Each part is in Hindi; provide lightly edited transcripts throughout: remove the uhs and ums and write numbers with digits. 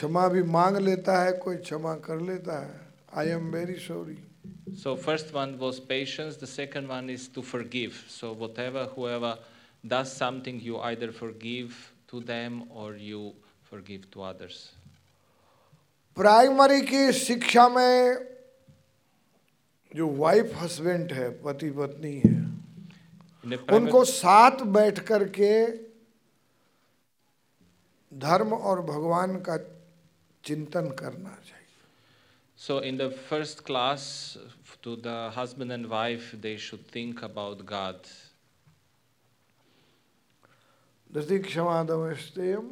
क्षमा भी मांग लेता है, कोई क्षमा कर लेता है. I am very sorry. So first one was patience, the second one is to forgive. So whoever does something, you either forgive to them or you forgive to others. Primary की शिक्षा में जो वाइफ हस्बैंड है, पति पत्नी है, उनको साथ बैठ करके धर्म और भगवान का चिंतन करना चाहिए. So in the first class, to the husband and wife, they should think about God. Dhriti क्षमादमस्तेयम.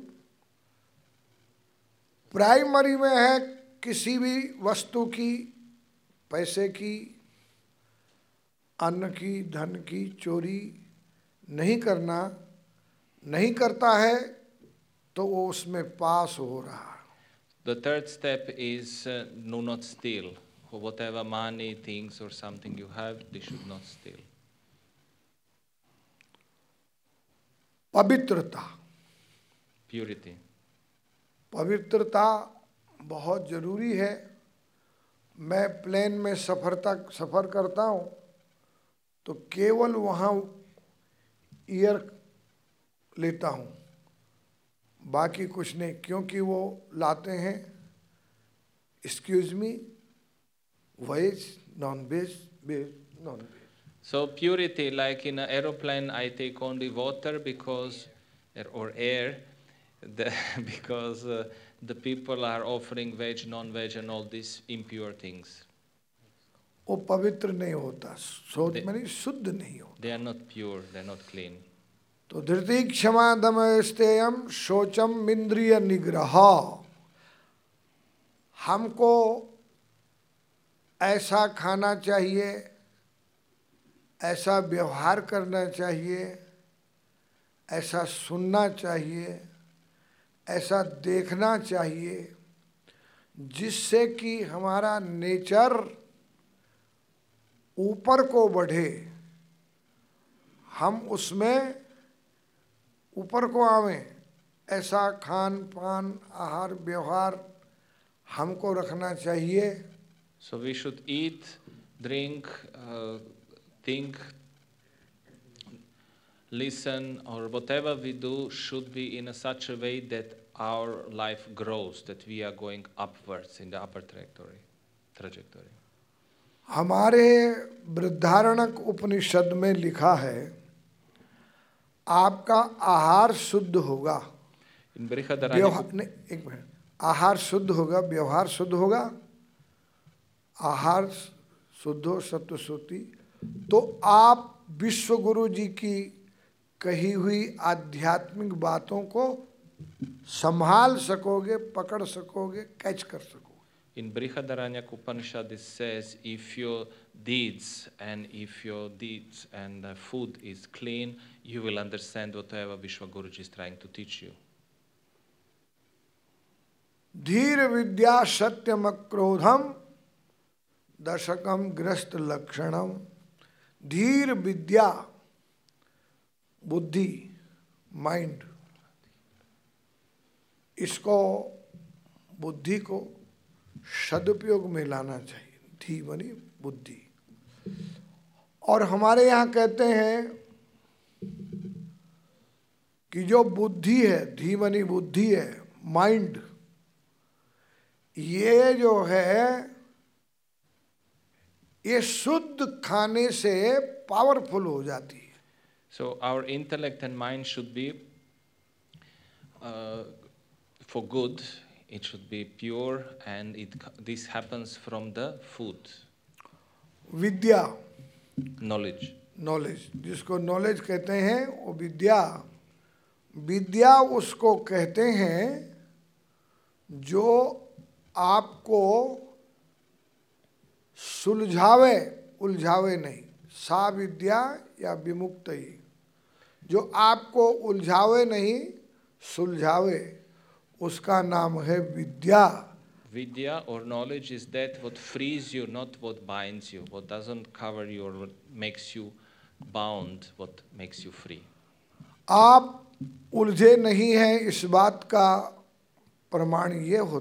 Primary में है किसी भी वस्तु की, पैसे की, अन्न की, धन की चोरी नहीं करना. नहीं करता है तो वो उसमें पास हो रहा. The third step is do not steal. Whatever money, things or something you have, they should not steal. पवित्रता. Purity. पवित्रता बहुत जरूरी है. मैं प्लेन में सफ़र करता हूँ तो केवल वहाँ ईयर लेता हूँ, बाकी कुछ नहीं, क्योंकि वो लाते हैं excuse me veg non veg, veg non veg. So purity, like in an aeroplane, I take only water because, or air, because the people are offering veg, non-veg, and all these impure things. वो पवित्र नहीं होता, सोच मानी शुद्ध नहीं होता. They are not pure, they are not clean. तो धृति क्षमा दमस्तेयम शोचम इंद्रिय निग्रह. हमको ऐसा खाना चाहिए, ऐसा व्यवहार करना चाहिए, ऐसा सुनना चाहिए, ऐसा देखना चाहिए जिससे कि हमारा नेचर ऊपर को बढ़े, हम उसमें ऊपर को आवें. ऐसा खान पान, आहार व्यवहार हमको रखना चाहिए. So we should eat, drink, think, listen, or whatever we do should be in such a way that our life grows, that we are going upwards in the upper trajectory. हमारे बृहदारण्यक उपनिषद में लिखा है आपका आहार शुद्ध होगा, एक मिनट, आहार शुद्ध होगा, व्यवहार शुद्ध होगा, आहार शुद्ध हो, सत्व शुद्धि, तो आप विश्व गुरु जी की कही हुई आध्यात्मिक बातों को संभाल सकोगे, पकड़ सकोगे, कैच कर सकोगे. In Brihadaranyaka Upanishad it says, if your deeds and food is clean, you will understand whatever Vishwa Guruji is trying to teach you. धीर विद्या सत्यम क्रोधम दशकम ग्रस्त लक्षणम. धीर विद्या बुद्धि, माइंड, इसको बुद्धि को सदुपयोग में लाना चाहिए. धी बनी बुद्धि. और हमारे यहाँ कहते हैं कि जो बुद्धि है, धी बनी बुद्धि है, माइंड, ये जो है ये शुद्ध खाने से पावरफुल हो जाती है. So our intellect and mind should be for good. It should be pure, and this happens from the food. Vidya, knowledge. Knowledge, जिसको नॉलेज कहते हैं वो विद्या. विद्या उसको कहते हैं जो आपको सुलझावे, उलझावे नहीं. सा विद्या या विमुक्त ही, जो आपको उलझावे नहीं, सुलझावे, उसका नाम है विद्या. Vidya or knowledge is that what frees you, not what binds you, what doesn't cover you or what makes you bound, what makes you free. आप उलझे नहीं हैं, इस बात का प्रमाण ये होता